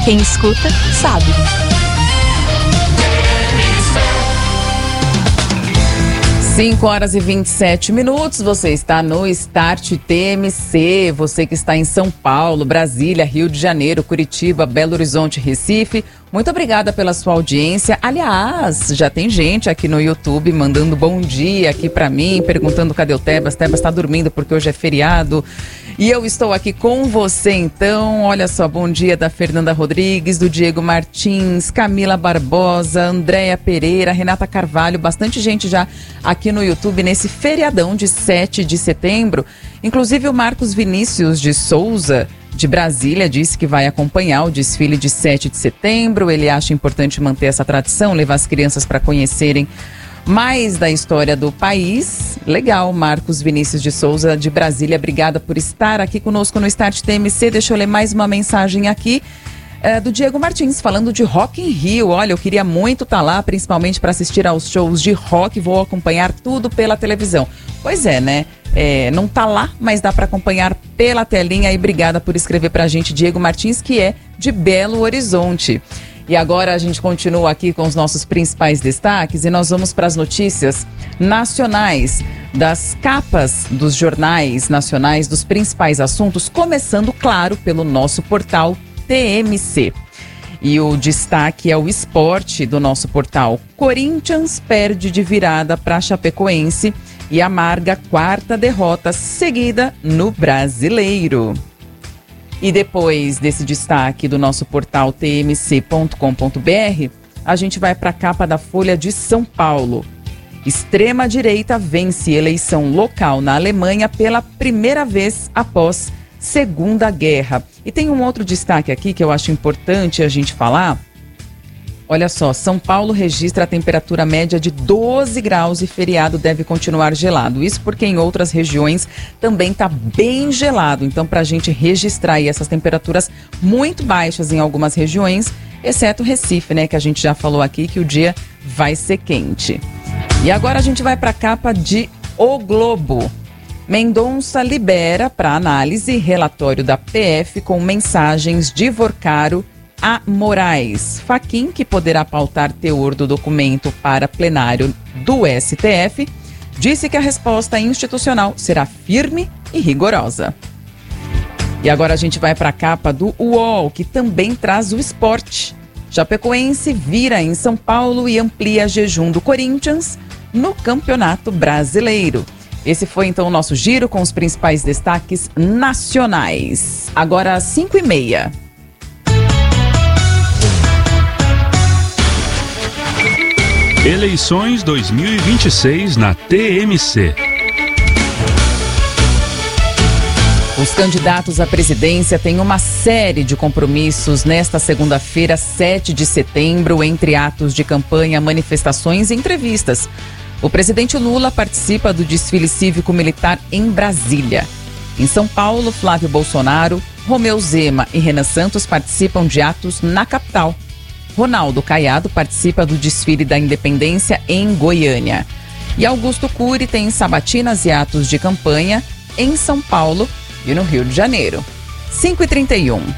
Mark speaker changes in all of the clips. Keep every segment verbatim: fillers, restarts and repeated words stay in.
Speaker 1: Quem escuta, sabe.
Speaker 2: cinco horas e vinte e sete minutos, você está no Start T M C, você que está em São Paulo, Brasília, Rio de Janeiro, Curitiba, Belo Horizonte, Recife, muito obrigada pela sua audiência. Aliás, já tem gente aqui no YouTube mandando bom dia aqui pra mim, perguntando cadê o Tebas. Tebas está dormindo porque hoje é feriado. E eu estou aqui com você, então. Olha só, bom dia da Fernanda Rodrigues, do Diego Martins, Camila Barbosa, Andréia Pereira, Renata Carvalho, bastante gente já aqui no YouTube nesse feriadão de sete de setembro. Inclusive o Marcos Vinícius de Souza, de Brasília, disse que vai acompanhar o desfile de sete de setembro. Ele acha importante manter essa tradição, levar as crianças para conhecerem mais da história do país. Legal, Marcos Vinícius de Souza, de Brasília, obrigada por estar aqui conosco no Start T M C. Deixa eu ler mais uma mensagem aqui. É, do Diego Martins, falando de Rock in Rio. Olha, eu queria muito estar lá, principalmente para assistir aos shows de rock. Vou acompanhar tudo pela televisão. Pois é, né? É, não tá lá, mas dá para acompanhar pela telinha. E obrigada por escrever pra gente, Diego Martins, que é de Belo Horizonte. E agora a gente continua aqui com os nossos principais destaques e nós vamos para as notícias nacionais, das capas dos jornais nacionais, dos principais assuntos, começando, claro, pelo nosso portal T M C. E o destaque é o esporte do nosso portal. Corinthians perde de virada para Chapecoense e amarga quarta derrota seguida no Brasileiro. E depois desse destaque do nosso portal t m c ponto com ponto b r, a gente vai para a capa da Folha de São Paulo. Extrema-direita vence eleição local na Alemanha pela primeira vez após Segunda Guerra. E tem um outro destaque aqui que eu acho importante a gente falar. Olha só, São Paulo registra a temperatura média de doze graus e feriado deve continuar gelado. Isso porque em outras regiões também está bem gelado. Então, para a gente registrar aí essas temperaturas muito baixas em algumas regiões, exceto Recife, né? Que a gente já falou aqui que o dia vai ser quente. E agora a gente vai para a capa de O Globo. Mendonça libera para análise relatório da P F com mensagens de Vorcaro a Moraes. Fachin, que poderá pautar teor do documento para plenário do S T F, disse que a resposta institucional será firme e rigorosa. E agora a gente vai para a capa do U O L, que também traz o esporte. Chapecoense vira em São Paulo e amplia jejum do Corinthians no Campeonato Brasileiro. Esse foi então o nosso giro com os principais destaques nacionais. Agora às cinco e meia.
Speaker 3: Eleições dois mil e vinte e seis na T M C.
Speaker 2: Os candidatos à presidência têm uma série de compromissos nesta segunda-feira, sete de setembro, entre atos de campanha, manifestações e entrevistas. O presidente Lula participa do desfile cívico-militar em Brasília. Em São Paulo, Flávio Bolsonaro, Romeu Zema e Renan Santos participam de atos na capital. Ronaldo Caiado participa do desfile da Independência em Goiânia. E Augusto Cury tem sabatinas e atos de campanha em São Paulo e no Rio de Janeiro. cinco e trinta e um.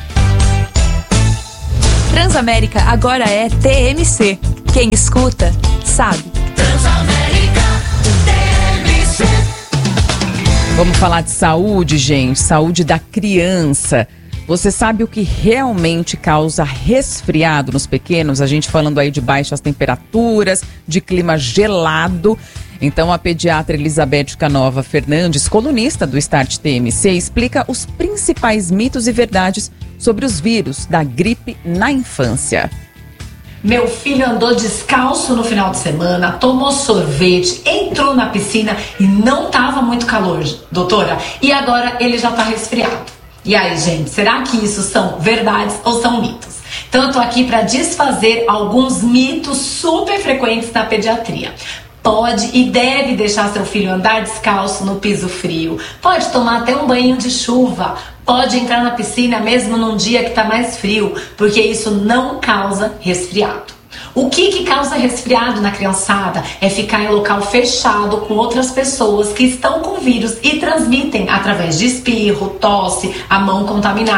Speaker 1: Transamérica agora é T M C. Quem escuta, sabe.
Speaker 4: Transamérica T M C.
Speaker 2: Vamos falar de saúde, gente. Saúde da criança. Você sabe o que realmente causa resfriado nos pequenos? A gente falando aí de baixas temperaturas, de clima gelado. Então a pediatra Elizabeth Canova Fernandes, colunista do Start T M C, explica os principais mitos e verdades sobre os vírus da gripe na infância.
Speaker 5: Meu filho andou descalço no final de semana, tomou sorvete, entrou na piscina e não estava muito calor, doutora. E agora ele já está resfriado. E aí, gente, será que isso são verdades ou são mitos? Então eu tô aqui para desfazer alguns mitos super frequentes na pediatria. Pode e deve deixar seu filho andar descalço no piso frio. Pode tomar até um banho de chuva. Pode entrar na piscina mesmo num dia que tá mais frio, porque isso não causa resfriado. O que que causa resfriado na criançada é ficar em local fechado com outras pessoas que estão com vírus e transmitem através de espirro, tosse, a mão contaminada.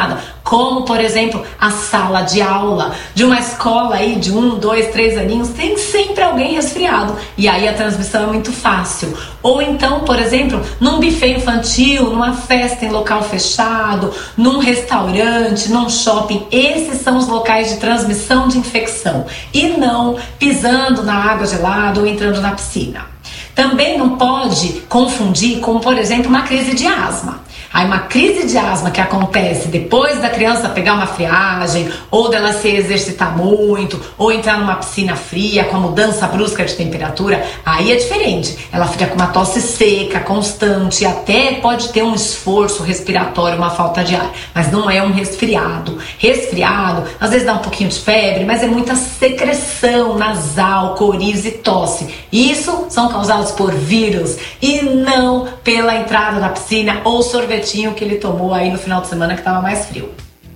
Speaker 5: como, por exemplo, a sala de aula de uma escola aí de um, dois, três aninhos, tem sempre alguém resfriado. E aí a transmissão é muito fácil. Ou então, por exemplo, num buffet infantil, numa festa em local fechado, num restaurante, num shopping. Esses são os locais de transmissão de infecção. E não pisando na água gelada ou entrando na piscina. Também não pode confundir com, por exemplo, uma crise de asma. Aí uma crise de asma que acontece depois da criança pegar uma friagem, ou dela se exercitar muito, ou entrar numa piscina fria com a mudança brusca de temperatura, aí é diferente. Ela fica com uma tosse seca, constante, até pode ter um esforço respiratório, uma falta de ar, mas não é um resfriado. Resfriado, às vezes dá um pouquinho de febre, mas é muita secreção nasal, coriza e tosse. Isso são causados por vírus e não pela entrada na piscina ou sorvete que ele tomou aí no final de semana que estava mais frio.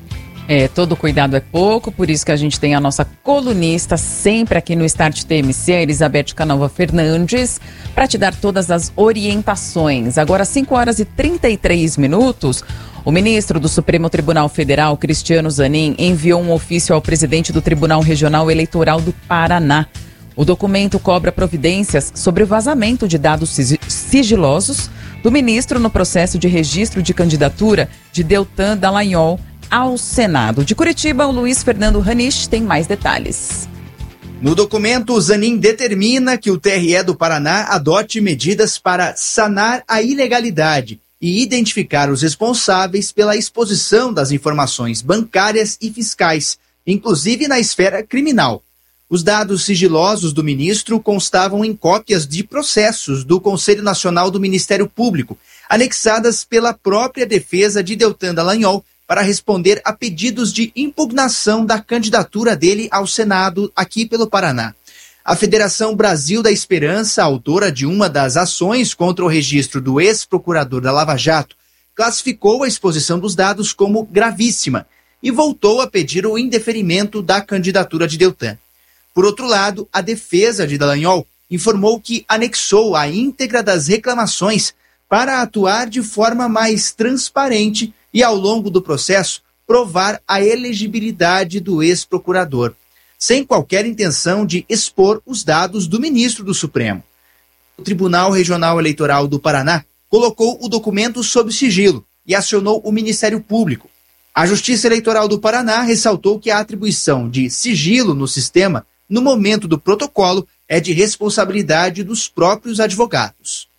Speaker 2: É, todo cuidado é pouco, por isso que a gente tem a nossa colunista sempre aqui no Start T M C, a Elizabeth Canova Fernandes, para te dar todas as orientações. Agora, cinco horas e trinta e três minutos, o ministro do Supremo Tribunal Federal, Cristiano Zanin, enviou um ofício ao presidente do Tribunal Regional Eleitoral do Paraná. O documento cobra providências sobre o vazamento de dados sigilosos do ministro no processo de registro de candidatura de Deltan Dallagnol ao Senado. De Curitiba, o Luiz Fernando Ranich tem mais detalhes.
Speaker 6: No documento, o Zanin determina que o T R E do Paraná adote medidas para sanar a ilegalidade e identificar os responsáveis pela exposição das informações bancárias e fiscais, inclusive na esfera criminal. Os dados sigilosos do ministro constavam em cópias de processos do Conselho Nacional do Ministério Público, anexadas pela própria defesa de Deltan Dallagnol para responder a pedidos de impugnação da candidatura dele ao Senado aqui pelo Paraná. A Federação Brasil da Esperança, autora de uma das ações contra o registro do ex-procurador da Lava Jato, classificou a exposição dos dados como gravíssima e voltou a pedir o indeferimento da candidatura de Deltan. Por outro lado, a defesa de Dallagnol informou que anexou a íntegra das reclamações para atuar de forma mais transparente e, ao longo do processo, provar a elegibilidade do ex-procurador, sem qualquer intenção de expor os dados do ministro do Supremo. O Tribunal Regional Eleitoral do Paraná colocou o documento sob sigilo e acionou o Ministério Público. A Justiça Eleitoral do Paraná ressaltou que a atribuição de sigilo no sistema no momento do protocolo, é de responsabilidade dos próprios advogados.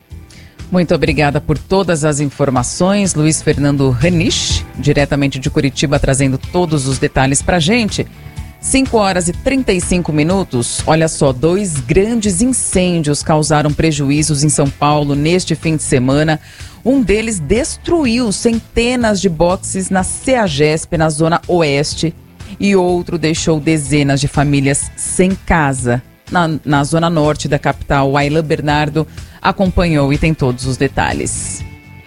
Speaker 2: Muito obrigada por todas as informações, Luiz Fernando Ranich, diretamente de Curitiba, trazendo todos os detalhes para a gente. cinco horas e trinta e cinco minutos, olha só, dois grandes incêndios causaram prejuízos em São Paulo neste fim de semana. Um deles destruiu centenas de boxes na CEAGESP, na zona oeste, e outro deixou dezenas de famílias sem casa. Na, na zona norte da capital, o Aylan Bernardo acompanhou e tem todos os detalhes.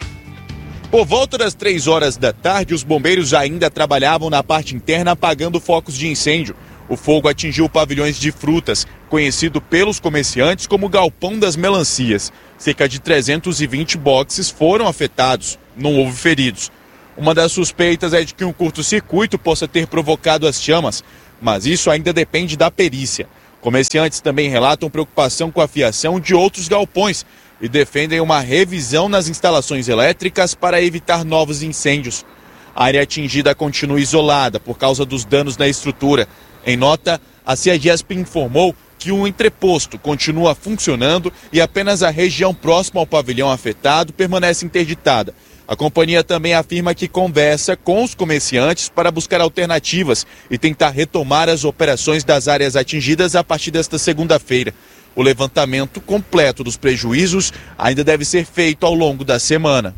Speaker 7: Por volta das três horas da tarde, os bombeiros ainda trabalhavam na parte interna apagando focos de incêndio. O fogo atingiu pavilhões de frutas, conhecido pelos comerciantes como Galpão das Melancias. Cerca de trezentos e vinte boxes foram afetados, não houve feridos. Uma das suspeitas é de que um curto-circuito possa ter provocado as chamas, mas isso ainda depende da perícia. Comerciantes também relatam preocupação com a fiação de outros galpões e defendem uma revisão nas instalações elétricas para evitar novos incêndios. A área atingida continua isolada por causa dos danos na estrutura. Em nota, a CEAGESP informou que um entreposto continua funcionando e apenas a região próxima ao pavilhão afetado permanece interditada. A companhia também afirma que conversa com os comerciantes para buscar alternativas e tentar retomar as operações das áreas atingidas a partir desta segunda-feira. O levantamento completo dos prejuízos ainda deve ser feito ao longo da semana.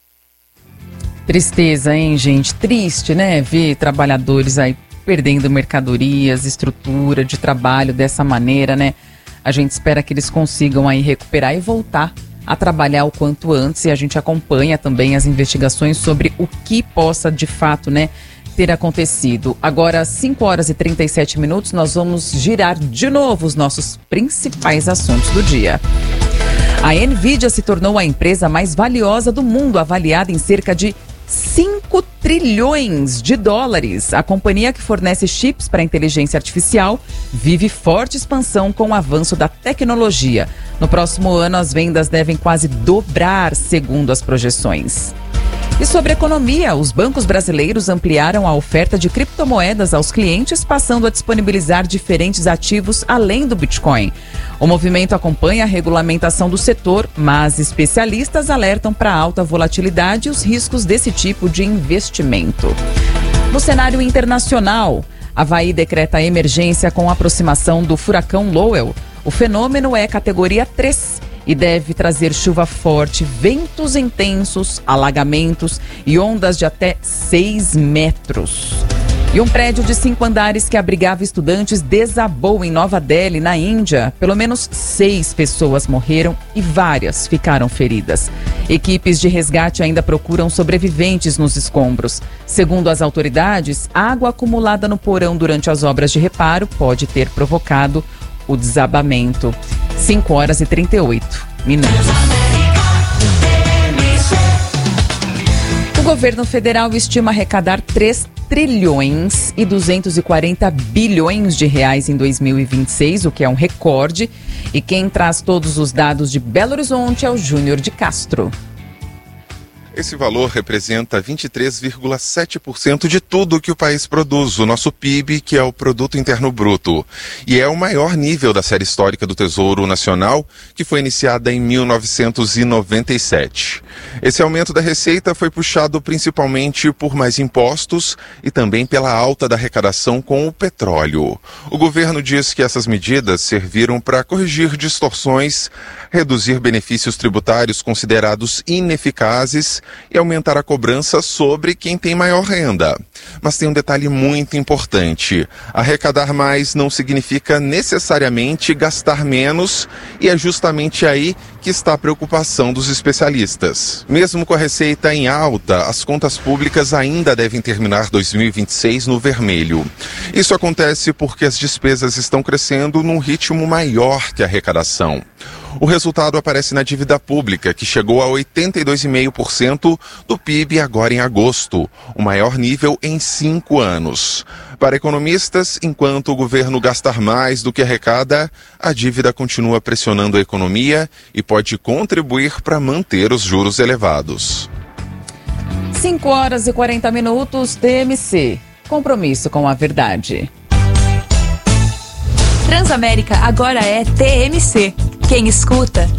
Speaker 2: Tristeza, hein, gente? Triste, né? Ver trabalhadores aí perdendo mercadorias, estrutura de trabalho dessa maneira, né? A gente espera que eles consigam aí recuperar e voltar a trabalhar o quanto antes, e a gente acompanha também as investigações sobre o que possa de fato, né, ter acontecido. Agora, cinco horas e trinta e sete minutos, nós vamos girar de novo os nossos principais assuntos do dia. A Nvidia se tornou a empresa mais valiosa do mundo, avaliada em cerca de cinco trilhões de dólares. A companhia que fornece chips para inteligência artificial vive forte expansão com o avanço da tecnologia. No próximo ano, as vendas devem quase dobrar, segundo as projeções. E sobre economia, os bancos brasileiros ampliaram a oferta de criptomoedas aos clientes, passando a disponibilizar diferentes ativos além do Bitcoin. O movimento acompanha a regulamentação do setor, mas especialistas alertam para a alta volatilidade e os riscos desse tipo de investimento. No cenário internacional, Havaí decreta emergência com a aproximação do furacão Lowell. O fenômeno é categoria três. E deve trazer chuva forte, ventos intensos, alagamentos e ondas de até seis metros. E um prédio de cinco andares que abrigava estudantes desabou em Nova Delhi, na Índia. Pelo menos seis pessoas morreram e várias ficaram feridas. Equipes de resgate ainda procuram sobreviventes nos escombros. Segundo as autoridades, água acumulada no porão durante as obras de reparo pode ter provocado o desabamento. cinco horas e trinta e oito minutos. O governo federal estima arrecadar três trilhões e duzentos e quarenta bilhões de reais em dois mil e vinte e seis, o que é um recorde. E quem traz todos os dados de Belo Horizonte é o Júnior de Castro.
Speaker 8: Esse valor representa vinte e três vírgula sete por cento de tudo que o país produz, o nosso P I B, que é o Produto Interno Bruto. E é o maior nível da série histórica do Tesouro Nacional, que foi iniciada em mil novecentos e noventa e sete. Esse aumento da receita foi puxado principalmente por mais impostos e também pela alta da arrecadação com o petróleo. O governo diz que essas medidas serviram para corrigir distorções, reduzir benefícios tributários considerados ineficazes e aumentar a cobrança sobre quem tem maior renda. Mas tem um detalhe muito importante. Arrecadar mais não significa necessariamente gastar menos, e é justamente aí que está a preocupação dos especialistas. Mesmo com a receita em alta, as contas públicas ainda devem terminar dois mil e vinte e seis no vermelho. Isso acontece porque as despesas estão crescendo num ritmo maior que a arrecadação. O resultado aparece na dívida pública, que chegou a oitenta e dois vírgula cinco por cento do P I B agora em agosto, o maior nível em cinco anos. Para economistas, enquanto o governo gastar mais do que arrecada, a dívida continua pressionando a economia e pode contribuir para manter os juros elevados.
Speaker 2: cinco horas e quarenta minutos, T M C. Compromisso com a verdade.
Speaker 1: Transamérica agora é T M C. Quem escuta,